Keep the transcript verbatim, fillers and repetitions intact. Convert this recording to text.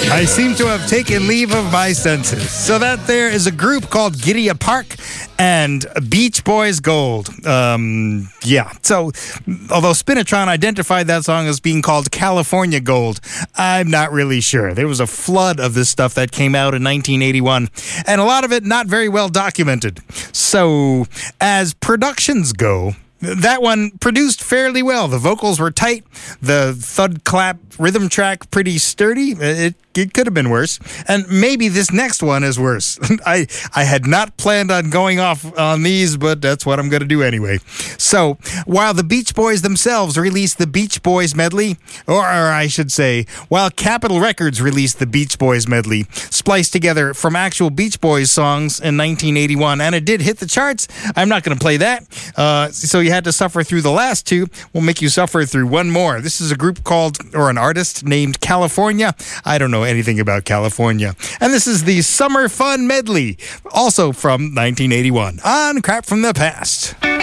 I seem to have taken leave of my senses. So that there is a group called Gidea Park and Beach Boys Gold. Um, yeah. So, although Spinatron identified that song as being called California Gold, I'm not really sure. There was a flood of this stuff that came out in nineteen eighty-one, and a lot of it not very well documented. So, as productions go, that one produced fairly well. The vocals were tight, the thud clap rhythm track pretty sturdy. It it could have been worse, and maybe this next one is worse. I I had not planned on going off on these, but that's what I'm going to do anyway. So while the Beach Boys themselves released the Beach Boys medley, or, or I should say, while Capitol Records released the Beach Boys medley, spliced together from actual Beach Boys songs in nineteen eighty-one, and it did hit the charts, I'm not going to play that. Uh, so you had to suffer through the last two. We'll make you suffer through one more. This is a group called, or an artist named California. I don't know anything about California. And this is the Summer Fun Medley, also from nineteen eighty-one on Crap from the Past.